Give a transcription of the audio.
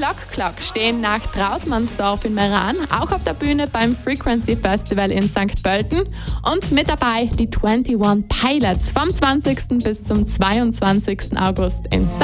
Clock stehen nach Trautmannsdorf in Meran auch auf der Bühne beim Frequency Festival in St. Pölten. Und mit dabei die 21 Pilots vom 20. bis zum 22. August in St.